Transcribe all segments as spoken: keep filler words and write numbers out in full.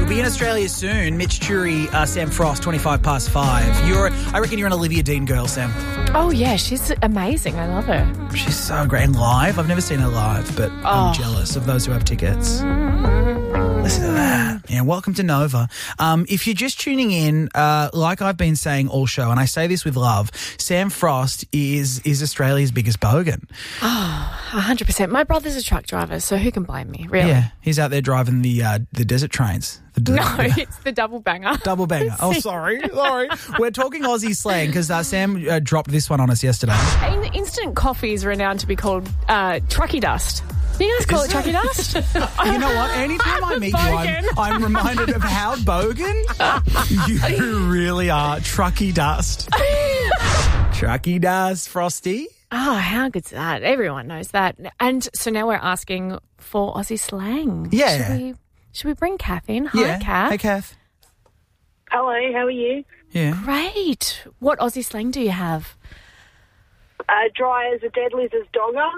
be in Australia soon. Mitch Churi, uh, Sam Frost, twenty-five past five. You're, I reckon you're an Olivia Dean girl, Sam. Oh, yeah, she's amazing. I love her. She's so great. And live, I've never seen her live, but Oh. I'm jealous of those who have tickets. Listen to that. Yeah, welcome to Nova. Um, if you're just tuning in, uh, like I've been saying all show, and I say this with love, Sam Frost is is Australia's biggest bogan. Oh, one hundred percent. My brother's a truck driver, so who can blame me, really? Yeah, he's out there driving the uh, the desert trains. The, No, it's the double banger. Double banger. Oh, sorry. Sorry. We're talking Aussie slang because uh, Sam uh, dropped this one on us yesterday. In- Instant coffee is renowned to be called uh, trucky dust. Do you guys call Is it trucky dust? You know what? Anytime I meet you, I'm, I'm reminded of how bogan you really are. Trucky dust. Trucky dust, Frosty. Oh, how good's that? Everyone knows that. And so now we're asking for Aussie slang. Yeah. Should we, should we bring Kath in? Hi, Yeah. Kath. Hey, Kath. Hello, how are you? Yeah. Great. What Aussie slang do you have? Uh, dry as a dead lizard's donger.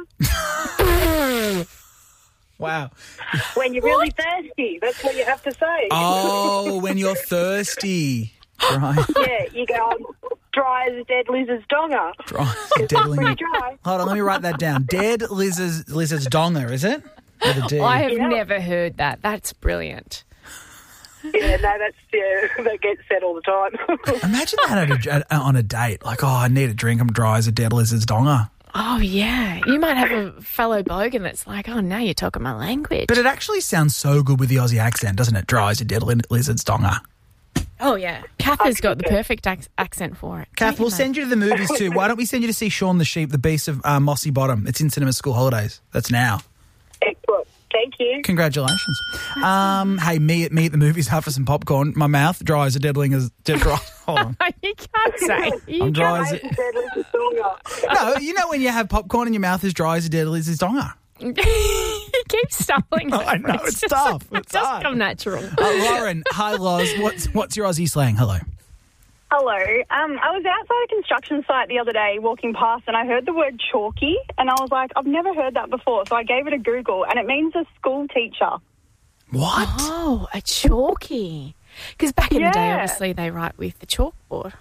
Wow. When you're really thirsty, that's what you have to say. Oh, when you're thirsty. Right. Yeah, you go um, dry as a dead lizard's donger. Dry. Pretty Deadly. dry. Hold on, let me write that down. Dead lizard's, lizard's donger, is it? With a D. I have Yeah. never heard that. That's brilliant. Yeah, no, that's yeah, that gets said all the time. Imagine that at a, at, on a date. Like, oh, I need a drink. I'm dry as a dead lizard's donger. Oh, yeah. You might have a fellow bogan that's like, oh, now you're talking my language. But it actually sounds so good with the Aussie accent, doesn't it? Dry as a dead li- lizard's donger. Oh, yeah. Kath has got the perfect ac- accent for it. Kath, Thank you, we'll mate. send you to the movies too. Why don't we send you to see Shaun the Sheep, the Beast of uh, Mossy Bottom? It's in cinema school holidays. That's now. Excellent. Thank you. Congratulations. Um, hey, me at me at the movies after some popcorn. My mouth dry as a deadling is dead dry. Hold on. You can't say. You I'm dry Dry as as a, a dead lizard's donger. no, you know when you have popcorn and your mouth is dry as a dead lizard's donger. you keep stumbling. I know, over it. it's just, tough. It It's does hard. come natural. Uh, Lauren, hi Loz. What's what's your Aussie slang? Hello. Hello. Um, I was outside a construction site the other day walking past and I heard the word chalky and I was like, I've never heard that before. So I gave it a Google and it means a school teacher. What? Oh, a chalky. Because back in the day, Yeah. obviously, they write with the chalkboard.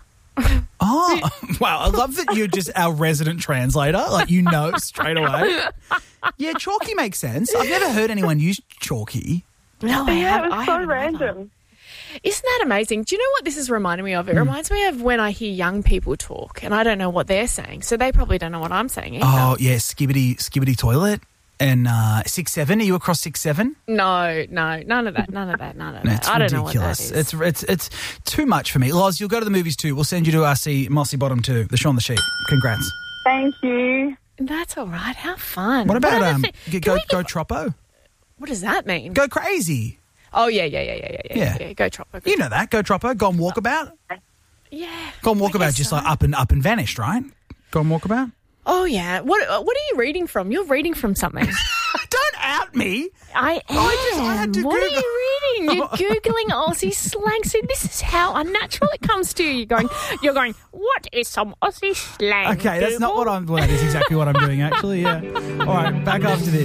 Oh, wow. I love that you're just our resident translator. Like, you know straight away. Yeah, chalky makes sense. I've never heard anyone use chalky. No, I Yeah, have, it was I so haven't either. random. Isn't that amazing? Do you know what this is reminding me of? It reminds me of when I hear young people talk and I don't know what they're saying. So they probably don't know what I'm saying either. Oh, yeah, skibbity, skibbity toilet. And uh, six seven. Are you across six seven? No, no, none of that, none of that, none of No, that. it's I don't ridiculous. know what that is. It's it's it's too much for me. Loz, you'll go to the movies too. We'll send you to uh, see Mossy Bottom too, the Shaun the Sheep. Congrats. Thank you. That's all right. How fun. What about other um, thi- g- Can go we go give- Troppo? What does that mean? Go crazy. Oh, yeah, yeah, yeah, yeah, yeah, yeah. Yeah. yeah. Go Troppo. You know that. Go Troppo. Go on walkabout. Yeah. Go on I walkabout. guess Just so. like up and up and vanished, right? Go on walkabout. Oh, yeah. What uh, What are you reading from? You're reading from something. Don't out me. I am. I just- I had to what Google- are you reading? You're Googling Aussie slang. See, this is how unnatural it comes to you. You're going, you're going, what is some Aussie slang? Okay, that's not Google? what I'm. Well, that is exactly what I'm doing, actually. Yeah. All right, back after this.